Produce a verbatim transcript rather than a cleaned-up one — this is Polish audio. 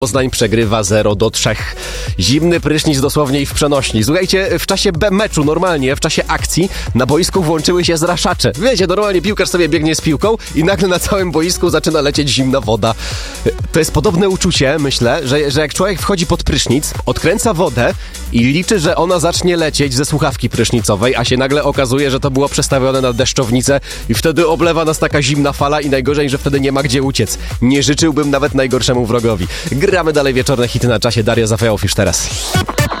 Poznań przegrywa zero do trzech. Zimny prysznic dosłownie i w przenośni. Słuchajcie, w czasie B meczu normalnie, w czasie akcji na boisku włączyły się zraszacze. Wiecie, normalnie piłkarz sobie biegnie z piłką i nagle na całym boisku zaczyna lecieć zimna woda. To jest podobne uczucie, myślę, że, że jak człowiek wchodzi pod prysznic, odkręca wodę i liczy, że ona zacznie lecieć ze słuchawki prysznicowej, a się nagle okazuje, że to było przestawione na deszczownicę i wtedy oblewa nas taka zimna fala i najgorzej, że wtedy nie ma gdzie uciec. Nie życzyłbym nawet najgorszemu wrogowi. Gramy dalej wieczorne hity na czasie. Daria Zafajow już teraz.